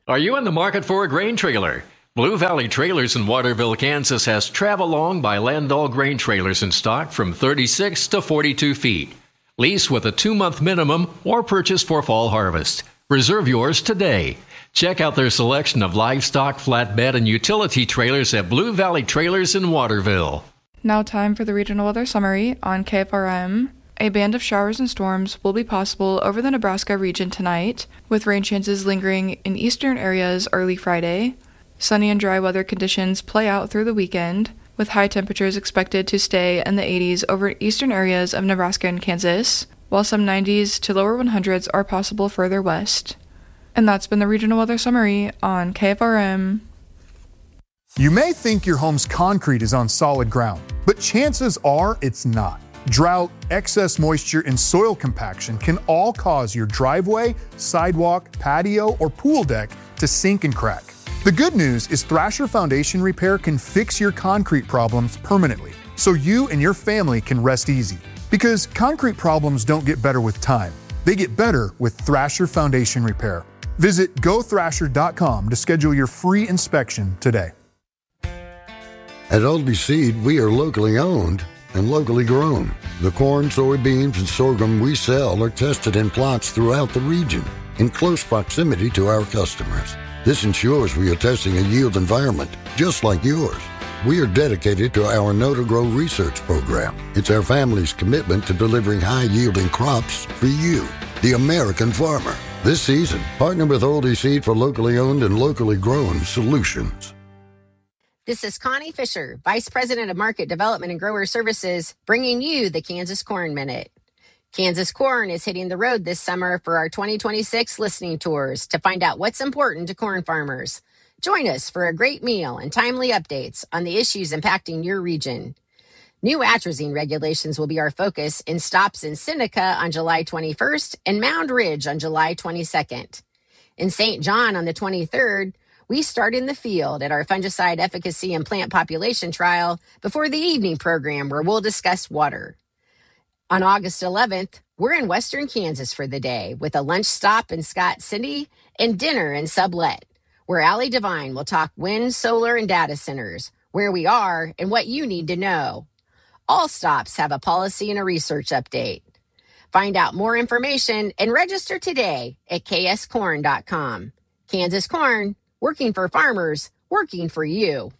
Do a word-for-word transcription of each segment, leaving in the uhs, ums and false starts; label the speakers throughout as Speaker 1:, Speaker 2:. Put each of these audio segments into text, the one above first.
Speaker 1: Are you in the market for a grain trailer? Blue Valley Trailers in Waterville, Kansas has Travelong by Landall grain trailers in stock from thirty-six to forty-two feet. Lease with a two-month minimum or purchase for fall harvest. Reserve yours today. Check out their selection of livestock, flatbed, and utility trailers at Blue Valley Trailers in Waterville.
Speaker 2: Now time for the regional weather summary on K F R M. A band of showers and storms will be possible over the Nebraska region tonight, with rain chances lingering in eastern areas early Friday. Sunny and dry weather conditions play out through the weekend, with high temperatures expected to stay in the eighties over eastern areas of Nebraska and Kansas, while some nineties to lower one hundreds are possible further west. And that's been the regional weather summary on K F R M.
Speaker 3: You may think your home's concrete is on solid ground, but chances are it's not. Drought, excess moisture, and soil compaction can all cause your driveway, sidewalk, patio, or pool deck to sink and crack. The good news is Thrasher Foundation Repair can fix your concrete problems permanently, so you and your family can rest easy. Because concrete problems don't get better with time. They get better with Thrasher Foundation Repair. Visit go thrasher dot com to schedule your free inspection today.
Speaker 4: At Oldie Seed, we are locally owned and locally grown. The corn, soybeans, and sorghum we sell are tested in plots throughout the region in close proximity to our customers. This ensures we are testing a yield environment just like yours. We are dedicated to our Know to Grow research program. It's our family's commitment to delivering high-yielding crops for you, the American farmer. This season, partner with Oldie Seed for locally owned and locally grown solutions.
Speaker 5: This is Connie Fisher, Vice President of Market Development and Grower Services, bringing you the Kansas Corn Minute. Kansas Corn is hitting the road this summer for our twenty twenty-six listening tours to find out what's important to corn farmers. Join us for a great meal and timely updates on the issues impacting your region. New atrazine regulations will be our focus in stops in Seneca on July twenty-first and Mound Ridge on July twenty-second. In Saint John on the twenty-third, we start in the field at our fungicide efficacy and plant population trial before the evening program where we'll discuss water. On August eleventh, we're in Western Kansas for the day with a lunch stop in Scott City and dinner in Sublet, where Allie Devine will talk wind, solar, and data centers, where we are and what you need to know. All stops have a policy and a research update. Find out more information and register today at k s corn dot com. Kansas Corn, working for farmers, working for you.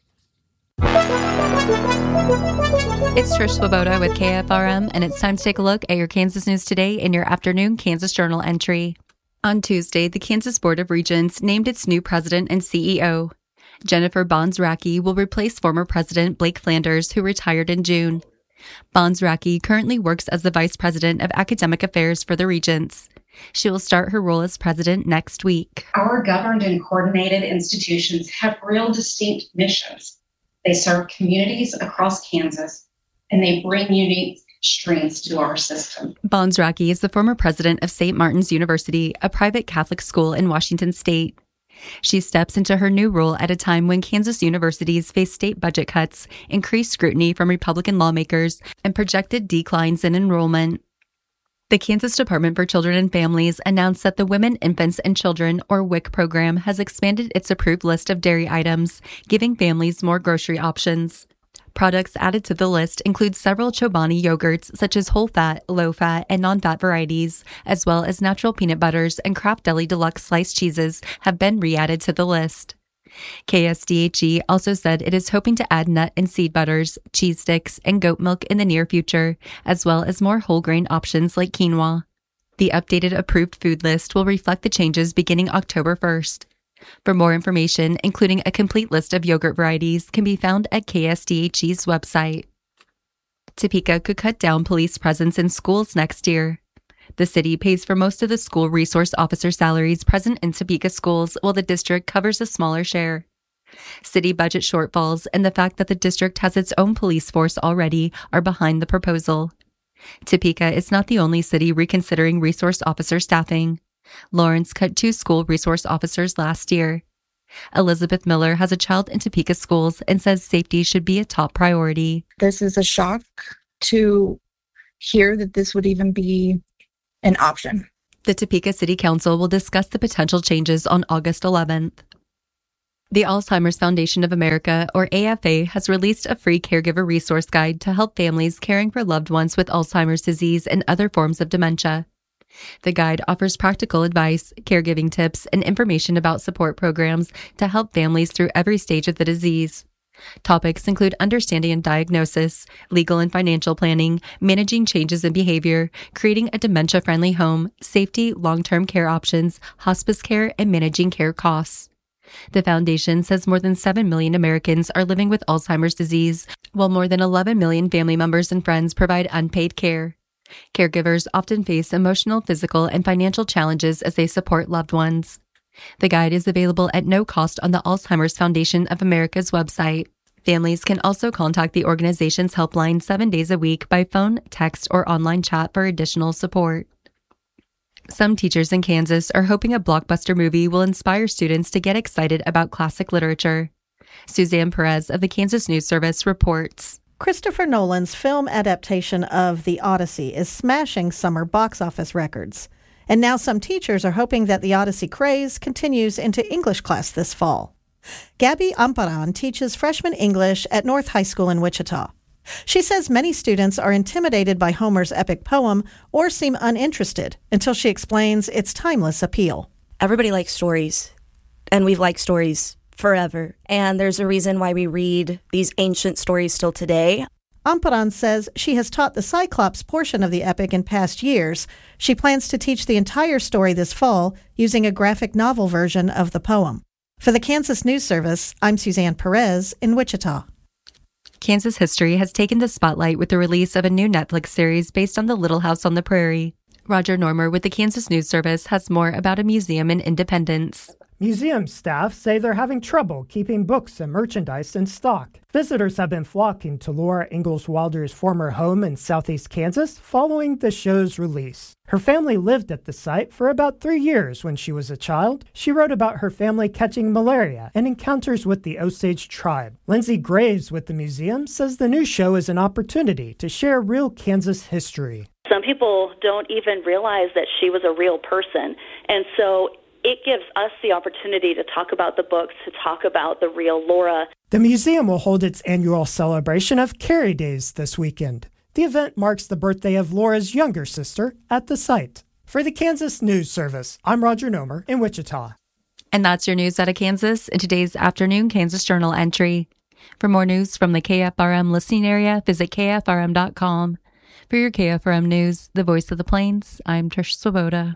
Speaker 6: It's Trish Swoboda with K F R M, and it's time to take a look at your Kansas news today in your afternoon Kansas Journal entry. On Tuesday, the Kansas Board of Regents named its new president and C E O. Jennifer Bonzracki will replace former President Blake Flanders, who retired in June. Bonzracki currently works as the Vice President of Academic Affairs for the Regents. She will start her role as president next week.
Speaker 7: Our governed and coordinated institutions have real distinct missions. They serve communities across Kansas, and they bring unique strengths to our system.
Speaker 6: Bonzracki is the former president of Saint Martin's University, a private Catholic school in Washington state. She steps into her new role at a time when Kansas universities face state budget cuts, increased scrutiny from Republican lawmakers, and projected declines in enrollment. The Kansas Department for Children and Families announced that the Women, Infants, and Children, or W I C program, has expanded its approved list of dairy items, giving families more grocery options. Products added to the list include several Chobani yogurts, such as whole-fat, low-fat, and non-fat varieties, as well as natural peanut butters and Kraft Deli Deluxe sliced cheeses have been re-added to the list. K S D H E also said it is hoping to add nut and seed butters, cheese sticks, and goat milk in the near future, as well as more whole grain options like quinoa. The updated approved food list will reflect the changes beginning October first. For more information, including a complete list of yogurt varieties, can be found at K S D H E's website. Topeka could cut down police presence in schools next year. The city pays for most of the school resource officer salaries present in Topeka schools, while the district covers a smaller share. City budget shortfalls and the fact that the district has its own police force already are behind the proposal. Topeka is not the only city reconsidering resource officer staffing. Lawrence cut two school resource officers last year. Elizabeth Miller has a child in Topeka schools and says safety should be a top priority.
Speaker 8: This is a shock to hear that this would even be an option.
Speaker 6: The Topeka City Council will discuss the potential changes on August eleventh. The Alzheimer's Foundation of America, or A F A, has released a free caregiver resource guide to help families caring for loved ones with Alzheimer's disease and other forms of dementia. The guide offers practical advice, caregiving tips, and information about support programs to help families through every stage of the disease. Topics include understanding and diagnosis, legal and financial planning, managing changes in behavior, creating a dementia-friendly home, safety, long-term care options, hospice care, and managing care costs. The foundation says more than seven million Americans are living with Alzheimer's disease, while more than eleven million family members and friends provide unpaid care. Caregivers often face emotional, physical, and financial challenges as they support loved ones. The guide is available at no cost on the Alzheimer's Foundation of America's website. Families can also contact the organization's helpline seven days a week by phone, text, or online chat for additional support. Some teachers in Kansas are hoping a blockbuster movie will inspire students to get excited about classic literature. Suzanne Perez of the Kansas News Service reports.
Speaker 8: Christopher Nolan's film adaptation of The Odyssey is smashing summer box office records. And now some teachers are hoping that the Odyssey craze continues into English class this fall. Gabby Amparan teaches freshman English at North High School in Wichita. She says many students are intimidated by Homer's epic poem or seem uninterested until she explains its timeless appeal.
Speaker 9: Everybody likes stories, and we've liked stories forever. And there's a reason why we read these ancient stories still today.
Speaker 8: Amparan says she has taught the Cyclops portion of the epic in past years. She plans to teach the entire story this fall using a graphic novel version of the poem. For the Kansas News Service, I'm Suzanne Perez in Wichita.
Speaker 6: Kansas history has taken the spotlight with the release of a new Netflix series based on the Little House on the Prairie. Roger Normer with the Kansas News Service has more about a museum in Independence.
Speaker 10: Museum staff say they're having trouble keeping books and merchandise in stock. Visitors have been flocking to Laura Ingalls Wilder's former home in southeast Kansas following the show's release. Her family lived at the site for about three years when she was a child. She wrote about her family catching malaria and encounters with the Osage tribe. Lindsay Graves with the museum says the new show is an opportunity to share real Kansas history.
Speaker 11: Some people don't even realize that she was a real person, and so it gives us the opportunity to talk about the books, to talk about the real Laura.
Speaker 10: The museum will hold its annual celebration of Carrie Days this weekend. The event marks the birthday of Laura's younger sister at the site. For the Kansas News Service, I'm Roger Nomer in Wichita.
Speaker 6: And that's your news out of Kansas in today's afternoon Kansas Journal entry. For more news from the K F R M listening area, visit K F R M dot com. For your K F R M News, the voice of the Plains, I'm Trish Swoboda.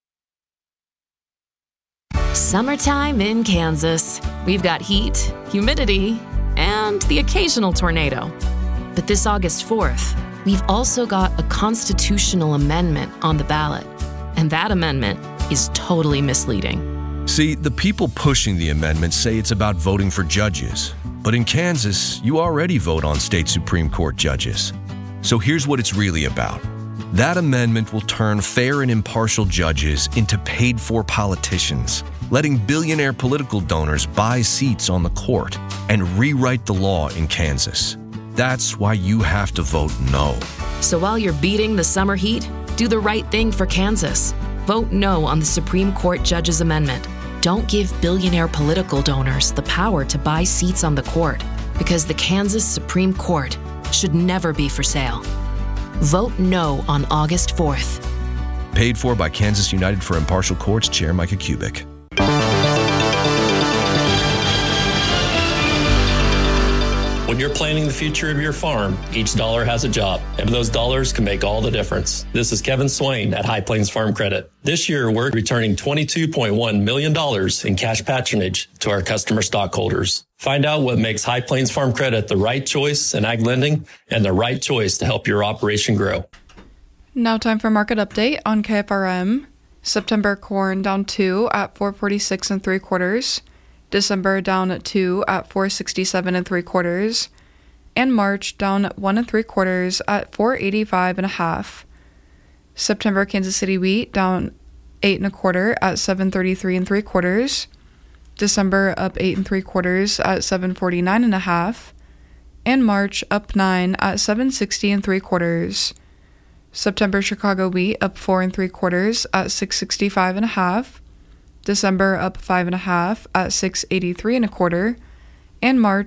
Speaker 12: Summertime in Kansas. We've got heat, humidity, and the occasional tornado. But this August fourth, we've also got a constitutional amendment on the ballot. And that amendment is totally misleading.
Speaker 13: See, the people pushing the amendment say it's about voting for judges. But in Kansas, you already vote on state Supreme Court judges. So here's what it's really about. That amendment will turn fair and impartial judges into paid-for politicians, letting billionaire political donors buy seats on the court and rewrite the law in Kansas. That's why you have to vote no.
Speaker 12: So while you're beating the summer heat, do the right thing for Kansas. Vote no on the Supreme Court Judges Amendment. Don't give billionaire political donors the power to buy seats on the court, because the Kansas Supreme Court should never be for sale. Vote no on August fourth.
Speaker 13: Paid for by Kansas United for Impartial Courts Chair Micah Kubik.
Speaker 14: When you're planning the future of your farm, each dollar has a job, and those dollars can make all the difference. This is Kevin Swain at High Plains Farm Credit. This year, we're returning twenty-two point one million dollars in cash patronage to our customer stockholders. Find out what makes High Plains Farm Credit the right choice in ag lending and the right choice to help your operation grow.
Speaker 2: Now time for market update on K F R M. September corn down two at four forty-six and three quarters. December down at two at four sixty-seven and three quarters. And March down at one and three quarters at four eighty-five and a half. September Kansas City wheat down eight and a quarter at seven thirty-three and three quarters. December up eight and three quarters at seven forty-nine and a half. And March up nine at seven sixty and three quarters. September Chicago wheat up four and three quarters at six sixty-five and a half. December up five and a half at six eighty-three and a quarter. And March